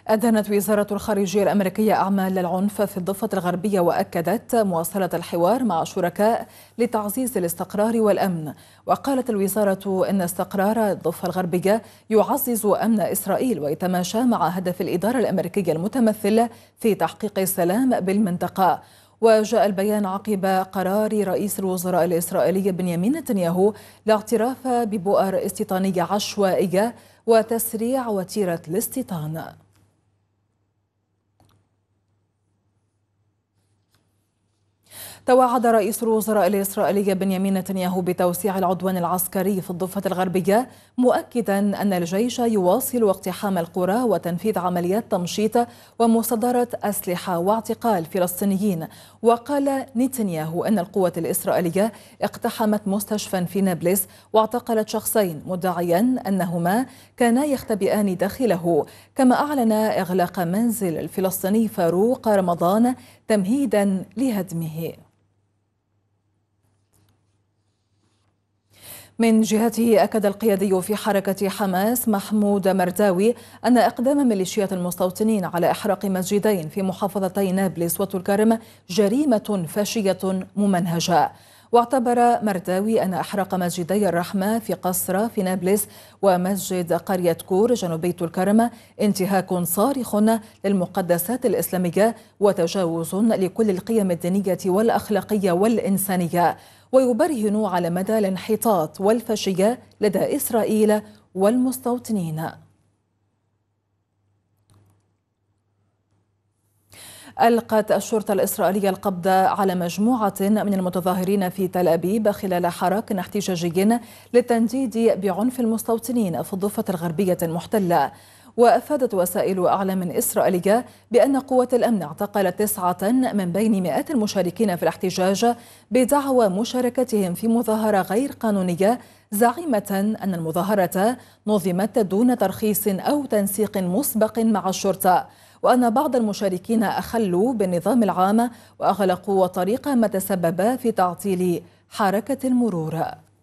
أدانت وزارة الخارجية الأمريكية أعمال العنف في الضفة الغربية وأكدت مواصلة الحوار مع شركاء لتعزيز الاستقرار والأمن. وقالت الوزارة إن استقرار الضفة الغربية يعزز أمن إسرائيل ويتماشى مع هدف الإدارة الأمريكية المتمثل في تحقيق السلام بالمنطقة. وجاء البيان عقب قرار رئيس الوزراء الإسرائيلي بنيامين نتنياهو الاعتراف ببؤر استيطانية عشوائية وتسريع وتيرة الاستيطان. توعد رئيس الوزراء الإسرائيلي بنيامين نتنياهو بتوسيع العدوان العسكري في الضفة الغربية، مؤكدا أن الجيش يواصل اقتحام القرى وتنفيذ عمليات تمشيط ومصادرة أسلحة واعتقال فلسطينيين. وقال نتنياهو أن القوات الإسرائيلية اقتحمت مستشفى في نابلس واعتقلت شخصين مدعيا أنهما كانا يختبئان داخله، كما أعلن إغلاق منزل الفلسطيني فاروق رمضان تمهيدا لهدمه. من جهته أكد القيادي في حركة حماس محمود مرداوي أن إقدام ميليشيات المستوطنين على إحراق مسجدين في محافظتي نابلس وطولكرم جريمة فاشية ممنهجة. واعتبر مرداوي أن إحراق مسجدي الرحمة في قصرة في نابلس ومسجد قرية كور جنوبي طولكرم انتهاك صارخ للمقدسات الإسلامية وتجاوز لكل القيم الدينية والأخلاقية والإنسانية، ويبرهن على مدى الانحطاط والفاشية لدى إسرائيل والمستوطنين. ألقت الشرطة الإسرائيلية القبض على مجموعة من المتظاهرين في تل أبيب خلال حراك احتجاجي للتنديد بعنف المستوطنين في الضفة الغربية المحتلة. وأفادت وسائل أعلام إسرائيلية بأن قوات الأمن اعتقلت 9 من بين مئات المشاركين في الاحتجاج بدعوى مشاركتهم في مظاهرة غير قانونية، زعيمة أن المظاهرة نظمت دون ترخيص أو تنسيق مسبق مع الشرطة، وأن بعض المشاركين أخلوا بالنظام العام وأغلقوا طريقا ما تسبب في تعطيل حركة المرور.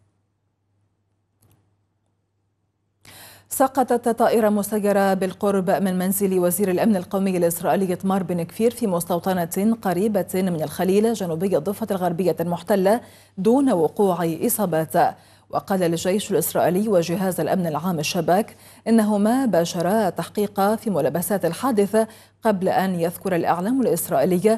سقطت طائرة مسيرة بالقرب من منزل وزير الأمن القومي الإسرائيلي إتمار بن كفير في مستوطنة قريبة من الخليل جنوبي الضفة الغربية المحتلة دون وقوع إصابات. وقال الجيش الإسرائيلي وجهاز الأمن العام الشباك إنهما باشرا التحقيق في ملابسات الحادث قبل أن يذكر الإعلام الإسرائيلي